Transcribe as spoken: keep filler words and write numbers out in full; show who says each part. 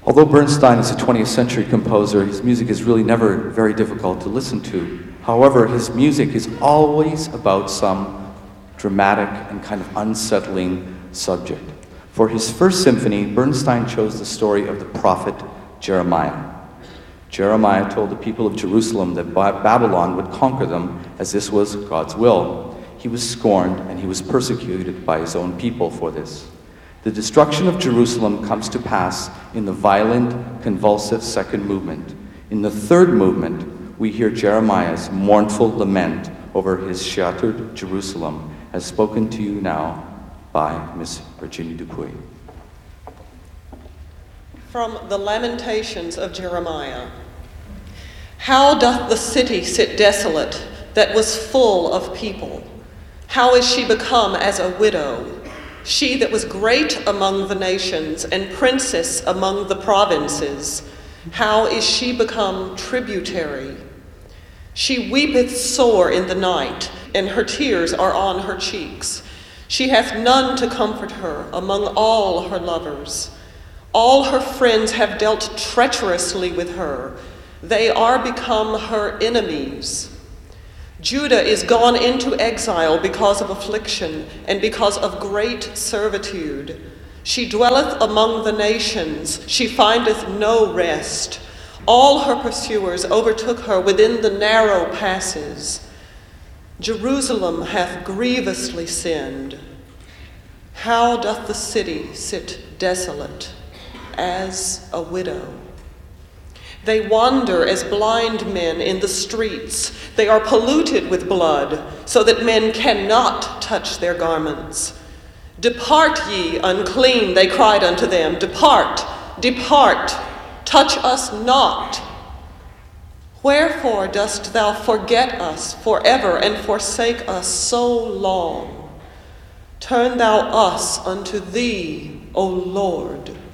Speaker 1: Although Bernstein is a twentieth century composer, his music is really never very difficult to listen to. However, his music is always about some dramatic and kind of unsettling subject. For his first symphony, Bernstein chose the story of the prophet Jeremiah. Jeremiah told the people of Jerusalem that Babylon would conquer them, as this was God's will. He was scorned and he was persecuted by his own people for this. The destruction of Jerusalem comes to pass in the violent, convulsive second movement. In the third movement, we hear Jeremiah's mournful lament over his shattered Jerusalem, as spoken to you now by Miss Virginie Dupuy.
Speaker 2: From the Lamentations of Jeremiah. How doth the city sit desolate that was full of people? How is she become as a widow? She that was great among the nations and princess among the provinces, how is she become tributary? She weepeth sore in the night, and her tears are on her cheeks. She hath none to comfort her among all her lovers. All her friends have dealt treacherously with her. They are become her enemies. Judah is gone into exile because of affliction and because of great servitude. She dwelleth among the nations. She findeth no rest. All her pursuers overtook her within the narrow passes. Jerusalem hath grievously sinned. How doth the city sit desolate as a widow? They wander as blind men in the streets. They are polluted with blood, so that men cannot touch their garments. Depart ye, unclean, they cried unto them. Depart, depart, touch us not. Wherefore dost thou forget us forever and forsake us so long? Turn thou us unto thee, O Lord.